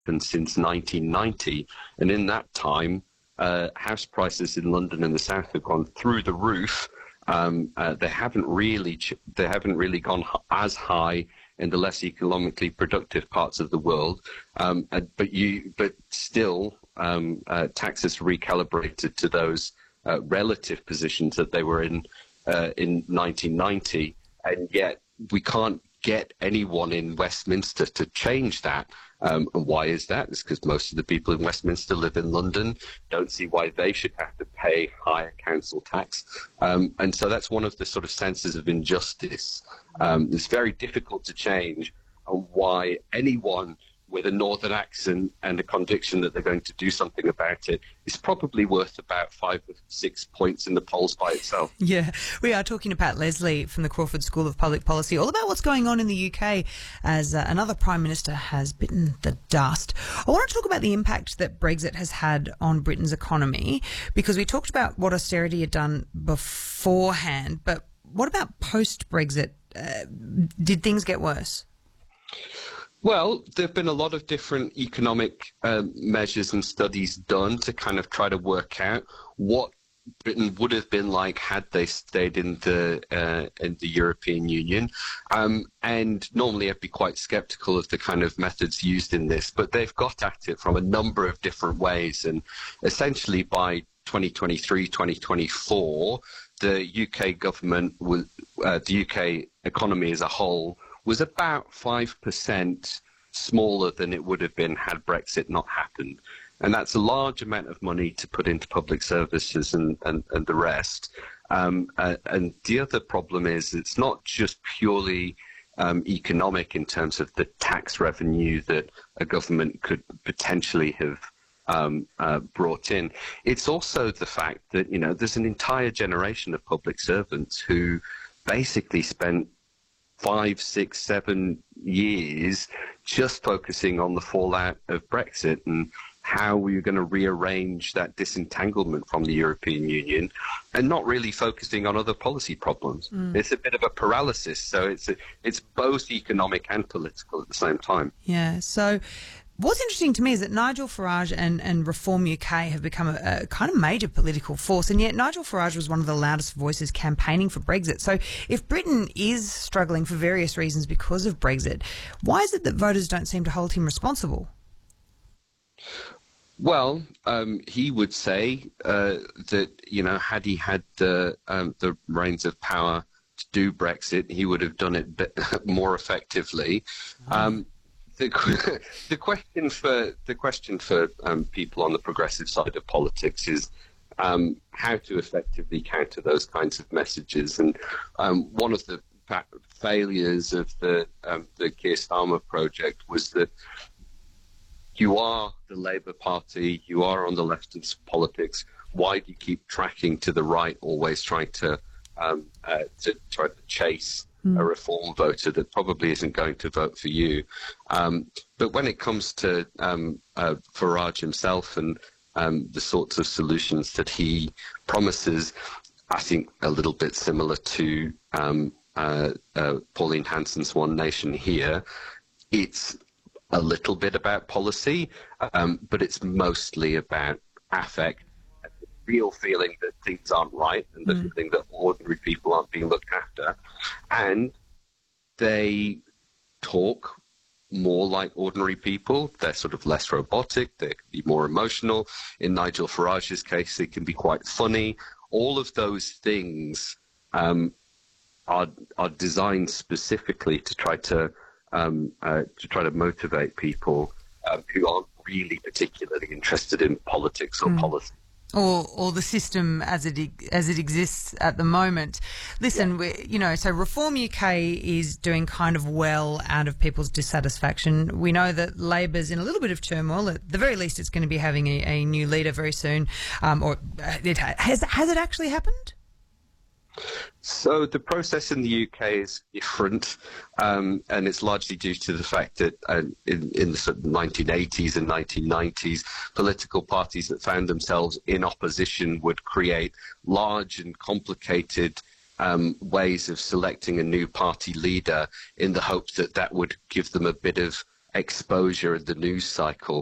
happened since 1990, and in that time, house prices in London and the south have gone through the roof. They haven't really gone as high in the less economically productive parts of the world, but still taxes recalibrated to those relative positions that they were in 1990, and yet we can't get anyone in Westminster to change that. And why is that? It's because most of the people in Westminster live in London, don't see why they should have to pay higher council tax. And so that's one of the sort of senses of injustice. It's very difficult to change, and why anyone with a northern accent and a conviction that they're going to do something about it is probably worth about 5 or 6 points in the polls by itself. Yeah, we are talking to Pat Leslie from the Crawford School of Public Policy, all about what's going on in the UK as another Prime Minister has bitten the dust. I want to talk about the impact that Brexit has had on Britain's economy, because we talked about what austerity had done beforehand, but what about post-Brexit? Did things get worse? Well, there have been a lot of different economic measures and studies done to kind of try to work out what Britain would have been like had they stayed in the European Union. And normally I'd be quite sceptical of the kind of methods used in this, but they've got at it from a number of different ways. And essentially by 2023, 2024, the UK government, the UK economy as a whole, was about 5% smaller than it would have been had Brexit not happened. And that's a large amount of money to put into public services and the rest. And the other problem is it's not just purely economic in terms of the tax revenue that a government could potentially have brought in. It's also the fact that, there's an entire generation of public servants who basically spent 5, 6, 7 years just focusing on the fallout of Brexit and how we were going to rearrange that disentanglement from the European Union, and not really focusing on other policy problems. It's a bit of a paralysis. So it's both economic and political at the same time. Yeah. So what's interesting to me is that Nigel Farage and Reform UK have become a kind of major political force, and yet Nigel Farage was one of the loudest voices campaigning for Brexit. So if Britain is struggling for various reasons because of Brexit, why is it that voters don't seem to hold him responsible? Well, he would say that, had he had the reins of power to do Brexit, he would have done it more effectively. The question for people on the progressive side of politics is how to effectively counter those kinds of messages. And one of the failures of the Keir Starmer project was that you are the Labour Party, you are on the left of politics. Why do you keep tracking to the right, always trying to try to chase a reform voter that probably isn't going to vote for you? But when it comes to Farage himself and the sorts of solutions that he promises, I think a little bit similar to Pauline Hanson's One Nation here, it's a little bit about policy, but it's mostly about affect, the real feeling that things aren't right and the feeling that ordinary people aren't being looked after. And they talk more like ordinary people. They're sort of less robotic. They can be more emotional. In Nigel Farage's case, they can be quite funny. All of those things are designed specifically to try to motivate people who aren't really particularly interested in politics or policy. Or the system as it exists at the moment. Listen, so Reform UK is doing kind of well out of people's dissatisfaction. We know that Labor's in a little bit of turmoil. At the very least, it's going to be having a new leader very soon. Has it actually happened? So the process in the UK is different, and it's largely due to the fact that in the sort of 1980s and 1990s, political parties that found themselves in opposition would create large and complicated ways of selecting a new party leader in the hope that that would give them a bit of exposure in the news cycle.